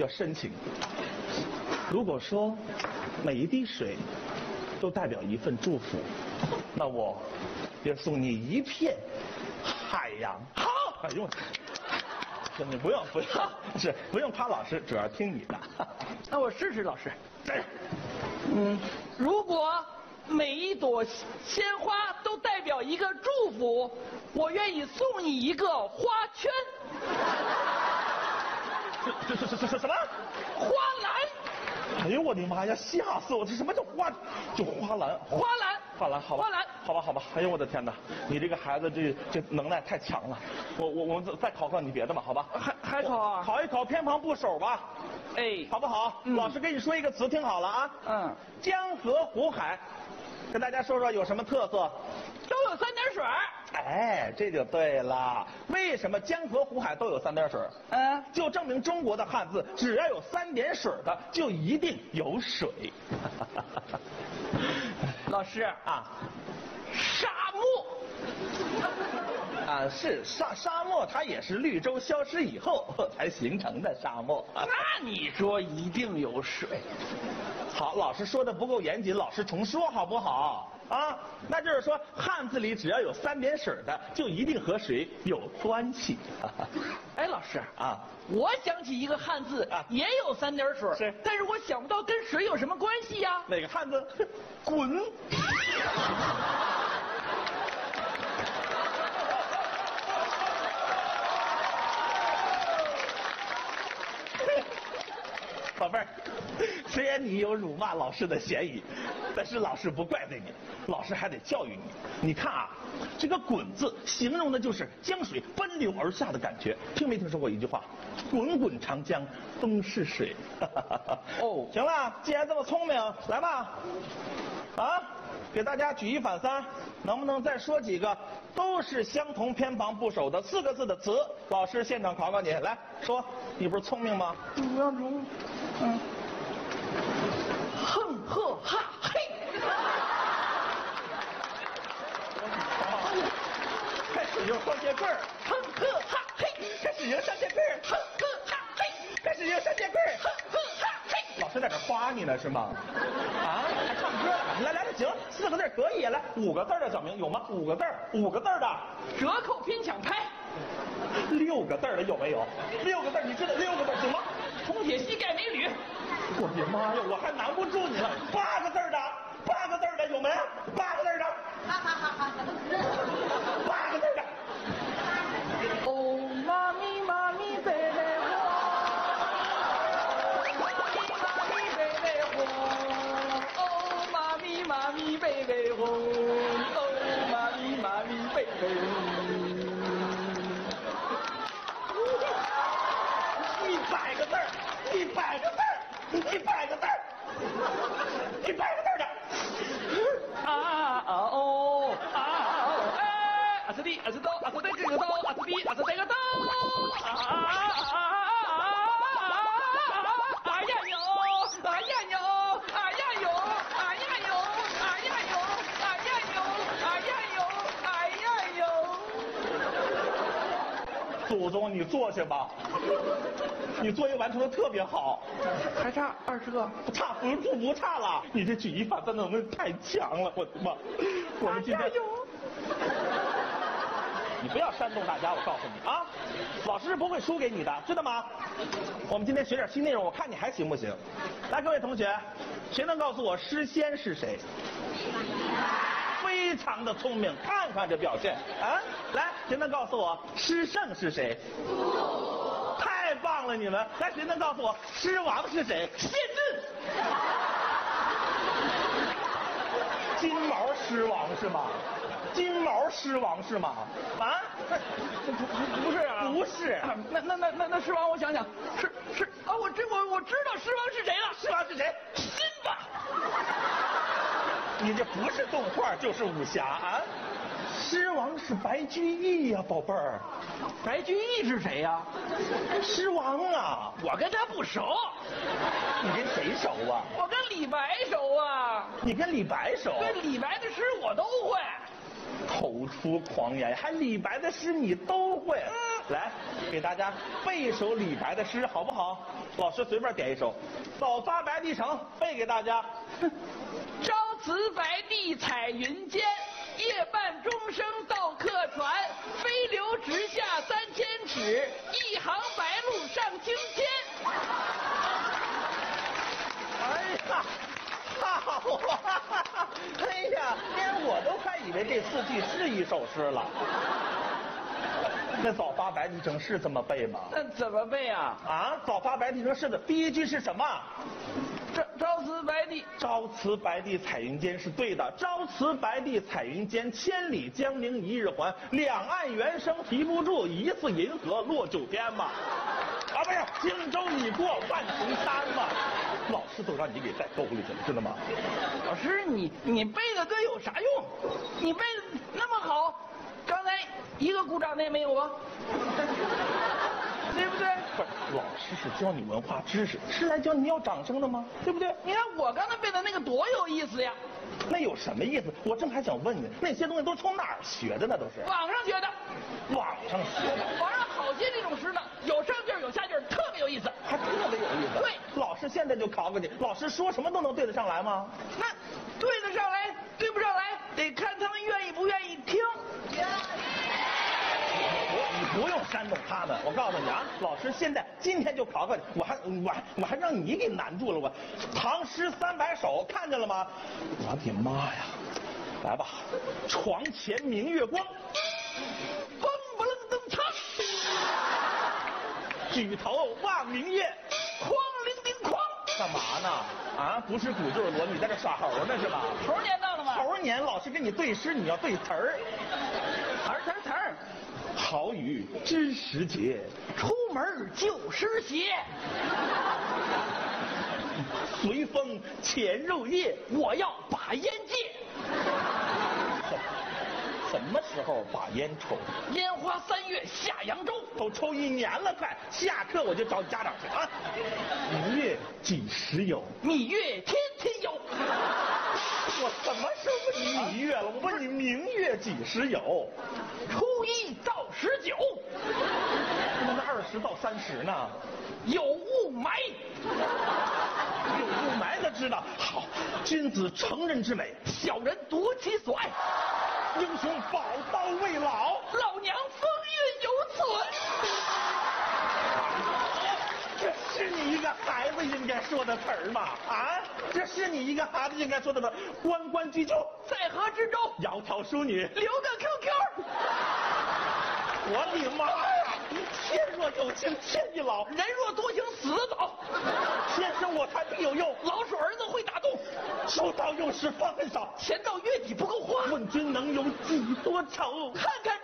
要深情。如果说每一滴水都代表一份祝福，那我也送你一片海洋。好，哎呦，兄弟，不用，是不用夸老师，主要听你的。 那我试试，老师。 对， 如果每一朵鲜花都代表一个祝福，我愿意送你一个花圈。 这什么？ 花篮。 哎呦我的妈呀！吓死我！这什么叫花？就花篮。 花篮。 花篮，好吧。 花篮。 好吧。哎呦我的天哪！你这个孩子这能耐太强了。我们再考你别的吧，好吧？ 还考啊？ 考一考偏旁部首吧。 哎， 好不好？老师跟你说一个词，听好了啊。江河湖海，跟大家说说有什么特色？ 都有3点水。 哎，这就对了。为什么江河湖海都有3点水？就证明中国的汉字只要有3点水的，就一定有水。 老师啊， 沙漠。 是沙漠，它也是绿洲消失以后才形成的沙漠。 那你说一定有水？ 好，老师说的不够严谨，老师重说好不好？啊，那就是说汉字里只要有3点水的，就一定和水有关系。 哎，老师啊， 我想起一个汉字也有3点水， 是， 但是我想不到跟水有什么关系呀？ 哪个汉字？滚！宝贝儿，虽然你有辱骂老师的嫌疑，但是老师不怪罪你，老师还得教育你。你看啊，这个“滚”字形容的就是江水奔流而下的感觉。听没听说过一句话？滚滚长江东逝水。哦，行了，既然这么聪明，来吧，啊，给大家举一反三，能不能再说几个都是相同偏旁部首的4个字的词？老师现场考考你，来说，你不是聪明吗？ 哼呵哈嘿。 开始用双节棍儿， 哼呵哈嘿。 开始用双节棍儿， 哼呵哈嘿。 开始用双节棍儿， 哼呵哈嘿。 老师在这夸你呢是吗？啊，还唱歌呢？来，行，4个字可以，来5个字的，小明有吗？5个字的， 折扣拼抢拍。 6个字的有没有？6个字，你知道6个字行吗？ 铜铁膝盖美女。 我的妈呀，我还难不住你了。8个字的有没？8个字的。8个字的。 哦，妈咪妈咪贝贝火，妈咪贝贝火，哦，妈咪妈咪贝贝火，哦，妈咪妈咪贝贝火。 100个字，100个字，100个字，100个字的。 哎，阿斯蒂，阿斯刀，阿斯带这个刀，阿斯蒂，阿斯带个刀。 祖宗，你坐下吧。你作业完成的特别好， 还差20个， 不差了。你这举一反三的能力太强了，我的妈！我们今天你不要煽动大家，我告诉你啊，老师是不会输给你的，知道吗？我们今天学点新内容，我看你还行不行？来，各位同学，谁能告诉我诗仙是谁？非常的聪明，看看这表现啊！来，谁能告诉我诗圣是谁？太棒了，你们！来，谁能告诉我诗王是谁？谢震。金毛狮王是吗？金毛狮王是吗？啊？ 不是啊， 不是。 那狮王，我想想，是啊，我知道狮王是谁了。 狮王是谁？ 辛巴。 你这不是动画就是武侠啊！狮王是白居易呀，宝贝儿。 白居易是谁呀？ 狮王啊！ 我跟他不熟。 你跟谁熟啊？ 我跟李白熟啊。 你跟李白熟？ 对，李白的诗我都会。 口出狂言，还李白的诗你都会？来，给大家背一首李白的诗好不好？老师随便点一首，《早发白帝城》背给大家。 朝辞白帝彩云间，夜半钟声到客船。飞流直下3000尺，一行白鹭上青天。 哎呀，好啊！哎呀，连我都快以为这4句是一首诗了。那早发白帝城是这么背吗？ 那怎么背啊？ 啊，早发白帝城是的，第一句是什么？ 朝辞白帝， 朝辞白帝彩云间是对的。朝辞白帝彩云间，千里江陵一日还。两岸猿声啼不住，疑似银河落九天嘛。啊，不是，轻舟已过万重山嘛。老师都让你给带沟里去了，知道吗？ 老师，你背的歌有啥用？你背的那么好，刚才一个鼓掌的也没有啊，对不对？ 不是，老师是教你文化知识，是来教你要掌声的吗？对不对？ 你看我刚才背的那个多有意思呀！ 那有什么意思？我正还想问你，那些东西都从哪儿学的呢？都是网上学的。 网上学的。 网上好些这种诗呢，有上句有下句，特别有意思。 还特别有意思。 对， 老师现在就考考你，老师说什么都能对得上来吗？ 那对得上来，对不上来，得看他们愿意不愿意听。 你不用煽动他们，我告诉你啊，老师今天就考考你，我还让你给难住了我。唐诗300首看见了吗？我的妈呀！来吧，床前明月光， 嘣不楞登唱， 举头望明月， 哐铃铃哐。 干嘛呢？啊，不是鼓就是锣，你在这耍猴呢是吧？ 猴年到了吗？ 猴年，老师给你对诗，你要对词儿。 词儿。 好雨知时节， 出门就湿鞋。 随风潜入夜， 我要把烟戒。 什么时候把烟抽？ 烟花3月下扬州， 都抽1年了，快下课我就找家长去啊！明月几时有？ 蜜月天天有。 我什么时候问你蜜月了？我问你明月几时有？ 初1到19。 那20到30呢？ 有雾霾。 有雾霾的知道。好，君子成人之美， 小人夺其所爱。 英雄宝刀未老， 老娘风韵犹存。 这是你一个孩子应该说的词儿吗？啊，这是你一个孩子应该说的词儿。关关雎鸠， 在河之洲， 窈窕淑女， 留个 QQ。 我的妈呀！天若有情天亦老， 人若多情死得早。 天生我材必有用， 老鼠儿子会打洞。 收到用时方恨少， 钱到月底不够花。 问君能有几多愁？ 看看